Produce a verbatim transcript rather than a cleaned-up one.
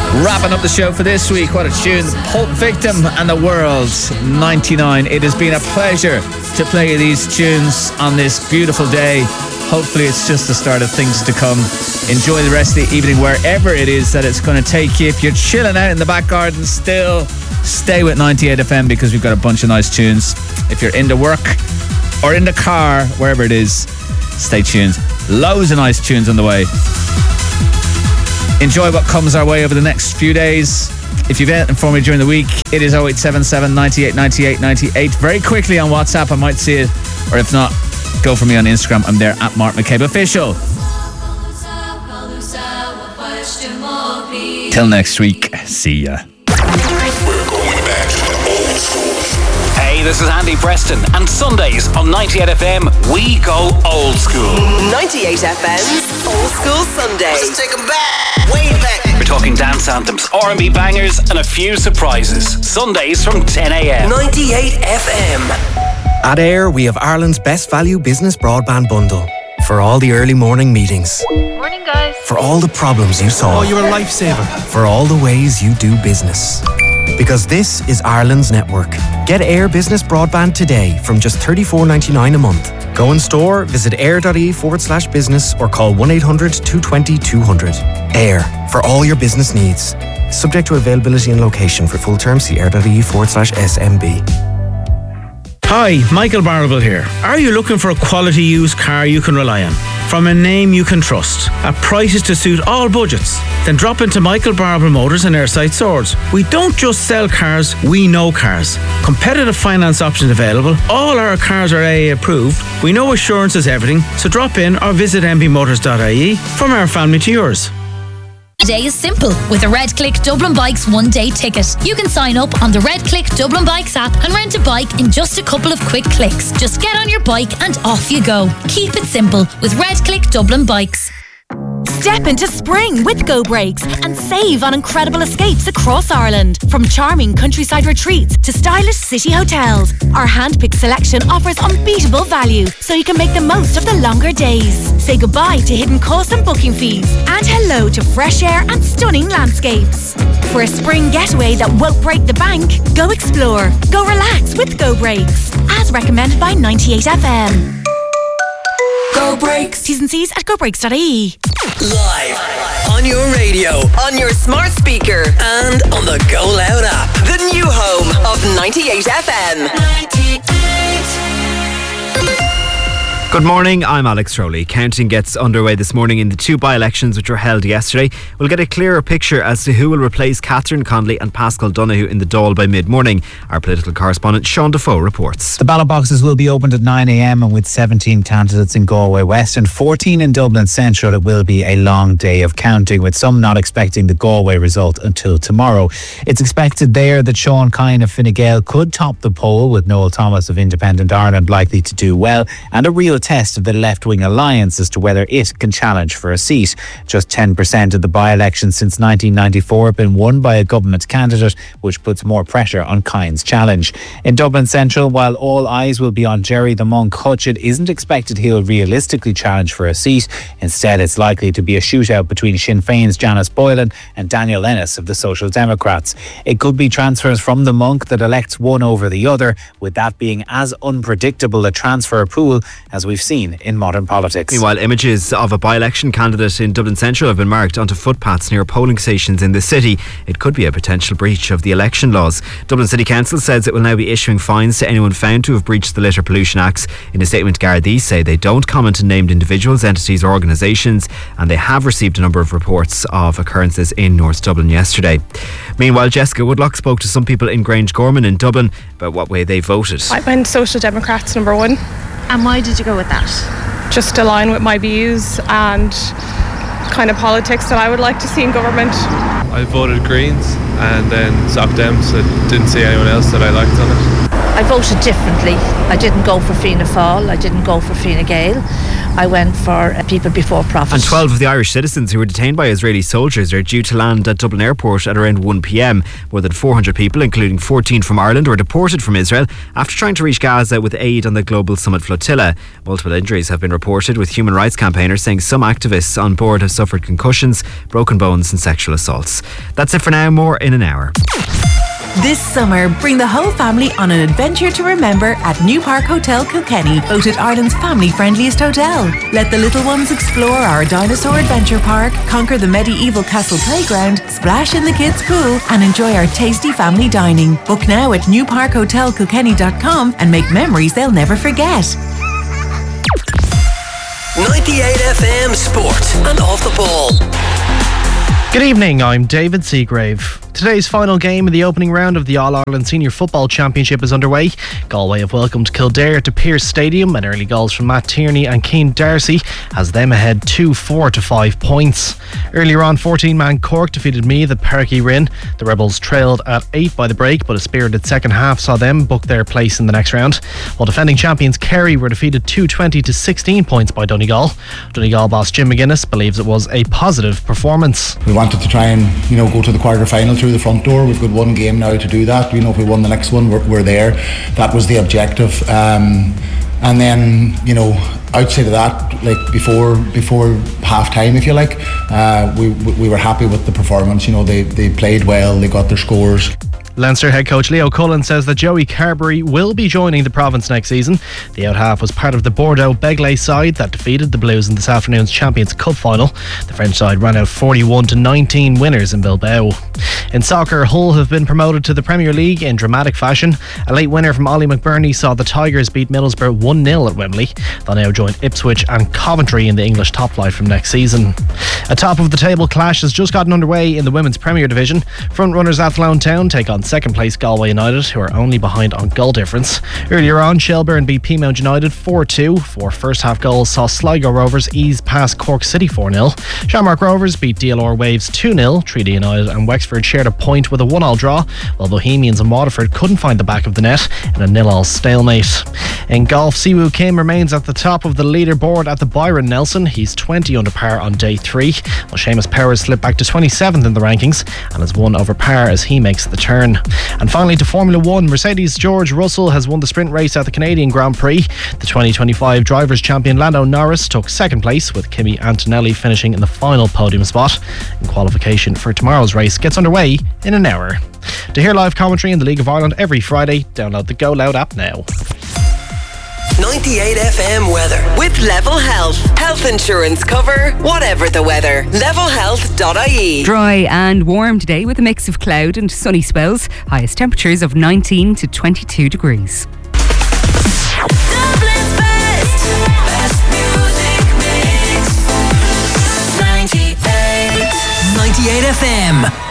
Wrapping up the show for this week, what a tune. Pulp Victim and The World, ninety-nine. It has been a pleasure to play these tunes on this beautiful day. Hopefully it's just the start of things to come. Enjoy the rest of the evening wherever it is that it's going to take you. If you're chilling out in the back garden still, stay with ninety-eight F M because we've got a bunch of nice tunes. If you're into work or in the car, wherever it is, stay tuned. Loads of nice tunes on the way. Enjoy what comes our way over the next few days. If you've anything for me during the week, it is oh eight seven seven, ninety-eight, ninety-eight, ninety-eight. Very quickly on WhatsApp, I might see it. Or if not, go for me on Instagram. I'm there at Mark McCabe Official. Till next week, see ya. Hey, this is Andy Preston, and Sundays on ninety-eight F M, we go old school. ninety-eight F M's Old School Sunday. Let's take them back, way back. We're talking dance anthems, R and B bangers, and a few surprises. Sundays from ten a m. ninety-eight F M. At Air, we have Ireland's best value business broadband bundle. For all the early morning meetings. Morning, guys. For all the problems you solve. Oh, you're a lifesaver. For all the ways you do business. Because this is Ireland's network. Get Air Business Broadband today from just thirty-four ninety-nine a month. Go in store, visit air.ie forward slash business or call one eight hundred two two zero two hundred. Air, for all your business needs. Subject to availability and location. For full terms, see air.ie forward slash SMB. Hi, Michael Barrable here. Are you looking for a quality used car you can rely on? From a name you can trust, at prices to suit all budgets? Then drop into Michael Barrable Motors in Airside Swords. We don't just sell cars, we know cars. Competitive finance options available. All our cars are A A approved. We know assurance is everything, so drop in or visit m b motors dot i e. From our family to yours. Today is simple with a Red Click Dublin Bikes one-day ticket. You can sign up on the Red Click Dublin Bikes app and rent a bike in just a couple of quick clicks. Just get on your bike and off you go. Keep it simple with Red Click Dublin Bikes. Step into spring with Go Brakes and save on incredible escapes across Ireland. From charming countryside retreats to stylish city hotels, our hand-picked selection offers unbeatable value so you can make the most of the longer days. Say goodbye to hidden costs and booking fees and hello to fresh air and stunning landscapes. For a spring getaway that won't break the bank, go explore, go relax with Go Brakes. As recommended by ninety-eight F M. Go Brakes. T's and C's at go brakes dot i e. Live on your radio, on your smart speaker, and on the Go Loud app. The new home of ninety-eight F M. ninety-eight. Good morning, I'm Alex Rowley. Counting gets underway this morning in the two by-elections which were held yesterday. We'll get a clearer picture as to who will replace Catherine Connolly and Pascal Donoghue in the Dáil by mid-morning. Our political correspondent Sean Defoe reports. The ballot boxes will be opened at nine a m and with seventeen candidates in Galway West and fourteen in Dublin Central, it will be a long day of counting, with some not expecting the Galway result until tomorrow. It's expected there that Sean Kine of Fine Gael could top the poll, with Noel Thomas of Independent Ireland likely to do well, and a real test of the left-wing alliance as to whether it can challenge for a seat. Just ten percent of the by-elections since nineteen ninety-four have been won by a government candidate, which puts more pressure on Kine's challenge. In Dublin Central, while all eyes will be on Jerry the Monk Hutch, it isn't expected he'll realistically challenge for a seat. Instead, it's likely to be a shootout between Sinn Féin's Janice Boylan and Daniel Ennis of the Social Democrats. It could be transfers from the Monk that elects one over the other, with that being as unpredictable a transfer pool as we've seen in modern politics. Meanwhile, images of a by-election candidate in Dublin Central have been marked onto footpaths near polling stations in the city. It could be a potential breach of the election laws. Dublin City Council says it will now be issuing fines to anyone found to have breached the Litter Pollution Acts. In a statement, Gardaí say they don't comment on named individuals, entities or organisations, and they have received a number of reports of occurrences in North Dublin yesterday. Meanwhile, Jessica Woodlock spoke to some people in Grange Gorman in Dublin about what way they voted. I went Social Democrats number one. And why did you go with that? Just align with my views and kind of politics that I would like to see in government. I voted Greens and then Soc Dems. I didn't see anyone else that I liked on it. I voted differently. I didn't go for Fianna Fáil, I didn't go for Fine Gael. I went for uh, people before profit. And twelve of the Irish citizens who were detained by Israeli soldiers are due to land at Dublin Airport at around one p.m. More than four hundred people, including fourteen from Ireland, were deported from Israel after trying to reach Gaza with aid on the Global Summit flotilla. Multiple injuries have been reported, with human rights campaigners saying some activists on board have suffered concussions, broken bones and sexual assaults. That's it for now. More in an hour. This summer, bring the whole family on an adventure to remember at New Park Hotel Kilkenny, voted Ireland's family-friendliest hotel. Let the little ones explore our dinosaur adventure park, conquer the medieval castle playground, splash in the kids' pool and enjoy our tasty family dining. Book now at new park hotel kilkenny dot com and make memories they'll never forget. ninety-eight F M Sport and Off the Ball. Good evening, I'm David Seagrave. Today's final game in the opening round of the All-Ireland Senior Football Championship is underway. Galway have welcomed Kildare to Pearse Stadium, and early goals from Matt Tierney and Cian Darcy has them ahead two four to five points. Earlier on, fourteen-man Cork defeated Meath at Páirc Uí Rinn. The Rebels trailed at eight by the break, but a spirited second half saw them book their place in the next round. While defending champions Kerry were defeated two twenty to sixteen points by Donegal. Donegal boss Jim McGuinness believes it was a positive performance. We wanted to try and, you know, go to the quarter-final through the front door. We've got one game now to do that. You know, if we won the next one, we're, we're there. That was the objective. Um, and then, you know, outside of that, like before before half time, if you like, uh, we we were happy with the performance. You know, they, they played well, they got their scores. Leinster head coach Leo Cullen says that Joey Carberry will be joining the province next season. The out half was part of the Bordeaux Begley side that defeated the Blues in this afternoon's Champions Cup final. The French side ran out forty-one to nineteen winners in Bilbao. In soccer, Hull have been promoted to the Premier League in dramatic fashion. A late winner from Ollie McBurney saw the Tigers beat Middlesbrough one nil at Wembley. They'll now join Ipswich and Coventry in the English top flight from next season. A top of the table clash has just gotten underway in the Women's Premier Division. Front runners Athlone Town take on second place Galway United, who are only behind on goal difference. Earlier on, Shelbourne beat Peamount United four two. Four first half goals saw Sligo Rovers ease past Cork City four nil. Shamrock Rovers beat D L R Waves two nil. Treaty United and Wexford shared a point with a one all draw, while Bohemians and Waterford couldn't find the back of the net in a nil all stalemate. In golf, Siwoo Kim remains at the top of the leaderboard at the Byron Nelson. He's twenty under par on day three, while Seamus Power slipped back to twenty-seventh in the rankings and has won over par as he makes the turn. And finally to Formula One, Mercedes' George Russell has won the sprint race at the Canadian Grand Prix. The twenty twenty-five Drivers' Champion Lando Norris took second place, with Kimi Antonelli finishing in the final podium spot. And qualification for tomorrow's race gets underway in an hour. To hear live commentary in the League of Ireland every Friday, download the Go Loud app now. ninety-eight F M weather with Level Health. Health insurance cover, whatever the weather. level health dot I E. Dry and warm today with a mix of cloud and sunny spells. Highest temperatures of nineteen to twenty-two degrees. Dublin's best, best music mix. ninety-eight. ninety-eight F M.